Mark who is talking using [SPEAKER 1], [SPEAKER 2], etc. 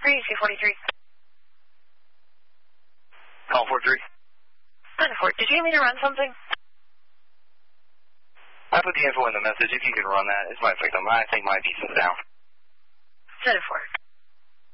[SPEAKER 1] C43.
[SPEAKER 2] Call 43.
[SPEAKER 1] 94. Did you need me to run something?
[SPEAKER 2] I put the info in the message. If you can run that, it might affect them. I think my decent's down.
[SPEAKER 1] 74.